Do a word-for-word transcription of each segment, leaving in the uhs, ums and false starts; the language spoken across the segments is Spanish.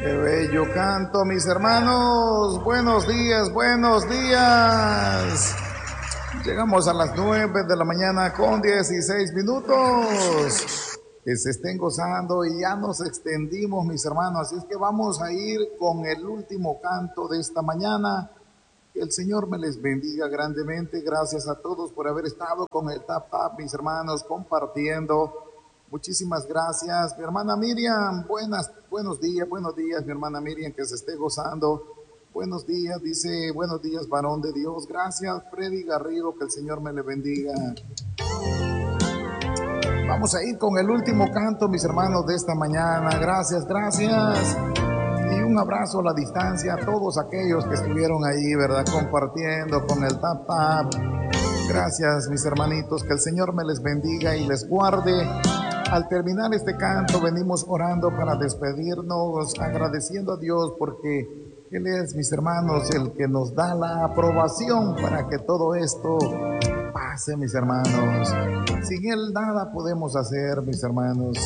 Qué bello canto, mis hermanos. Buenos días, buenos días. Llegamos a las nueve de la mañana con dieciséis minutos. Que se estén gozando y ya nos extendimos, mis hermanos. Así es que vamos a ir con el último canto de esta mañana. Que el Señor me les bendiga grandemente. Gracias a todos por haber estado con el Tap Tap, mis hermanos, compartiendo. Muchísimas gracias. Mi hermana Miriam, buenas, buenos días, buenos días, mi hermana Miriam, que se esté gozando. Buenos días, dice, buenos días, varón de Dios. Gracias, Freddy Garrido, que el Señor me le bendiga. Vamos a ir con el último canto, mis hermanos, de esta mañana. Gracias, gracias. Y un abrazo a la distancia a todos aquellos que estuvieron ahí, ¿verdad? Compartiendo con el Tap Tap. Gracias, mis hermanitos, que el Señor me les bendiga y les guarde. Al terminar este canto venimos orando para despedirnos, agradeciendo a Dios porque Él es, mis hermanos, el que nos da la aprobación para que todo esto pase, mis hermanos. Sin Él nada podemos hacer, mis hermanos.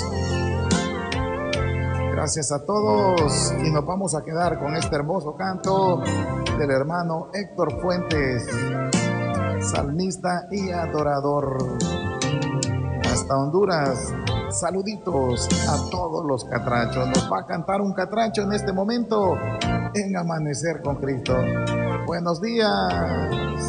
Gracias a todos y nos vamos a quedar con este hermoso canto del hermano Héctor Fuentes, salmista y adorador. Hasta Honduras, saluditos a todos los catrachos. Nos va a cantar un catracho en este momento en Amanecer con Cristo. Buenos días.